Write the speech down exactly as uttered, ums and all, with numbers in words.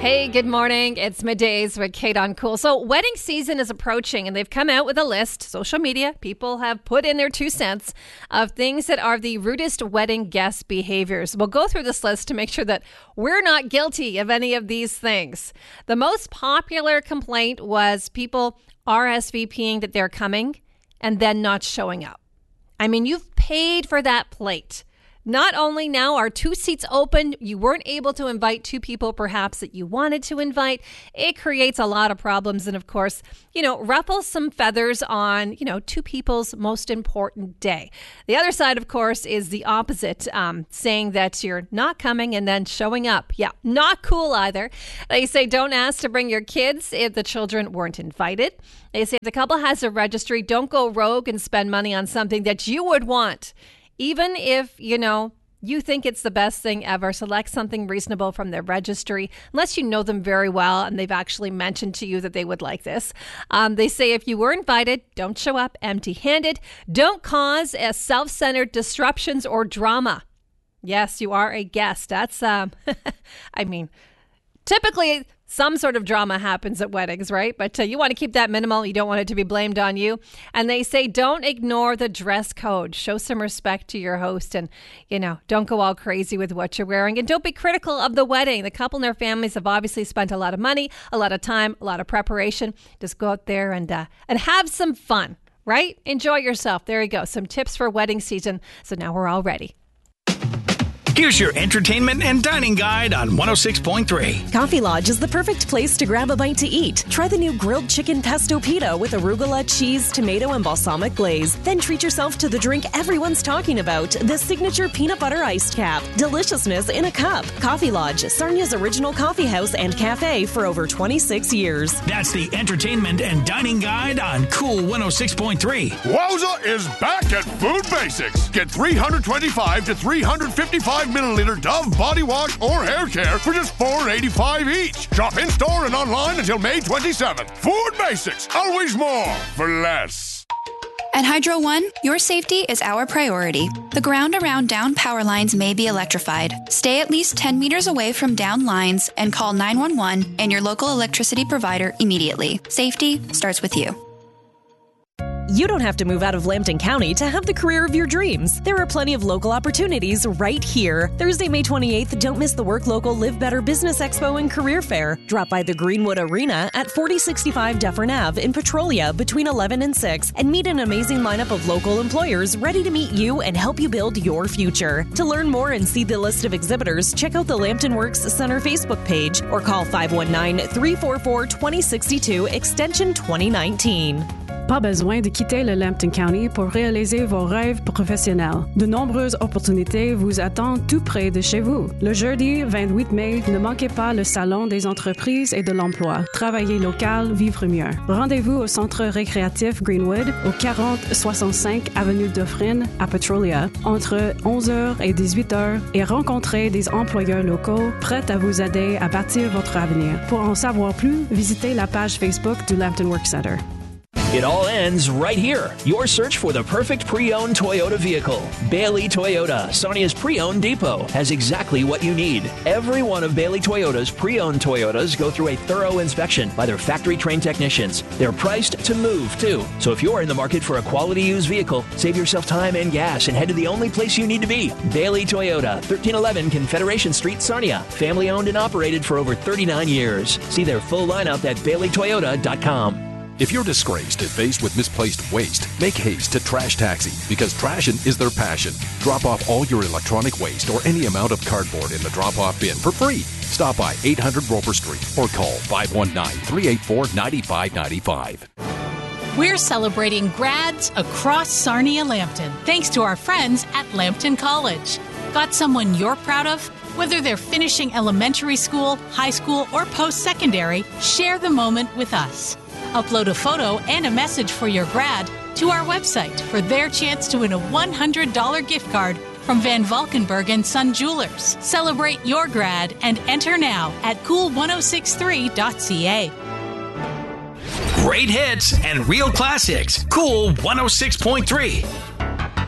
Hey, good morning. It's Middays with Kate on Cool. So wedding season is approaching and they've come out with a list. Social media, people have put in their two cents of things that are the rudest wedding guest behaviors. We'll go through this list to make sure that we're not guilty of any of these things. The most popular complaint was people RSVPing that they're coming and then not showing up. I mean, you've paid for that plate. Not only now are two seats open, you weren't able to invite two people perhaps that you wanted to invite. It creates a lot of problems and, of course, you know, ruffles some feathers on, you know, two people's most important day. The other side, of course, is the opposite, um, saying that you're not coming and then showing up. Yeah, not cool either. They say don't ask to bring your kids if the children weren't invited. They say if the couple has a registry, don't go rogue and spend money on something that you would want. Even if, you know, you think it's the best thing ever, select something reasonable from their registry, unless you know them very well and they've actually mentioned to you that they would like this. Um, they say if you were invited, don't show up empty-handed. Don't cause a self-centered disruptions or drama. Yes, you are a guest. That's, um, I mean, typically some sort of drama happens at weddings, right? But uh, you want to keep that minimal. You don't want it to be blamed on you. And they say don't ignore the dress code. Show some respect to your host and, you know, don't go all crazy with what you're wearing. And don't be critical of the wedding. The couple and their families have obviously spent a lot of money, a lot of time, a lot of preparation. Just go out there and uh, and have some fun, right? Enjoy yourself. There you go. Some tips for wedding season. So now we're all ready. Here's your entertainment and dining guide on one oh six point three. Coffee Lodge is the perfect place to grab a bite to eat. Try the new grilled chicken pesto pita with arugula, cheese, tomato, and balsamic glaze. Then treat yourself to the drink everyone's talking about, the signature peanut butter iced cap. Deliciousness in a cup. Coffee Lodge, Sarnia's original coffee house and cafe for over twenty-six years. That's the entertainment and dining guide on Cool one oh six point three. Wowza is back at Food Basics. Get three hundred twenty-five to three hundred fifty-five milliliter Dove body wash or hair care for just four dollars and eighty-five cents each. Shop in store and online until May twenty-seventh. Food Basics, always more for less. At Hydro One, your safety is our priority. The ground around down power lines may be electrified. Stay at least ten meters away from down lines and call nine one one and your local electricity provider immediately. Safety starts with you. You don't have to move out of Lambton County to have the career of your dreams. There are plenty of local opportunities right here. Thursday, May twenty-eighth, don't miss the Work Local Live Better Business Expo and Career Fair. Drop by the Greenwood Arena at forty sixty-five Dufferin Avenue in Petrolia between eleven and six and meet an amazing lineup of local employers ready to meet you and help you build your future. To learn more and see the list of exhibitors, check out the Lambton Works Center Facebook page or call five one nine, three four four, two zero six two extension twenty nineteen. Pas besoin de quitter le Lambton County pour réaliser vos rêves professionnels. De nombreuses opportunités vous attendent tout près de chez vous. Le jeudi vingt-huit mai, ne manquez pas le Salon des entreprises et de l'emploi. Travailler local, vivre mieux. Rendez-vous au Centre récréatif Greenwood, au quarante soixante-cinq Avenue Dufferin à Petrolia, entre onze heures et dix-huit heures et rencontrez des employeurs locaux prêts à vous aider à bâtir votre avenir. Pour en savoir plus, visitez la page Facebook du Lambton Work Center. It all ends right here. Your search for the perfect pre-owned Toyota vehicle. Bailey Toyota, Sarnia's pre-owned depot, has exactly what you need. Every one of Bailey Toyota's pre-owned Toyotas go through a thorough inspection by their factory-trained technicians. They're priced to move, too. So if you're in the market for a quality used vehicle, save yourself time and gas and head to the only place you need to be. Bailey Toyota, thirteen eleven Confederation Street, Sarnia. Family-owned and operated for over thirty-nine years. See their full lineup at bailey toyota dot com. If you're disgraced and faced with misplaced waste, make haste to Trash Taxi because trashing is their passion. Drop off all your electronic waste or any amount of cardboard in the drop-off bin for free. Stop by eight hundred Roper Street or call five one nine, three eight four, nine five nine five. We're celebrating grads across Sarnia-Lambton thanks to our friends at Lambton College. Got someone you're proud of? Whether they're finishing elementary school, high school, or post-secondary, share the moment with us. Upload a photo and a message for your grad to our website for their chance to win a one hundred dollars gift card from Van Valkenburg and Son Jewelers. Celebrate your grad and enter now at cool ten sixty-three dot c a. Great hits and real classics. Cool one oh six point three.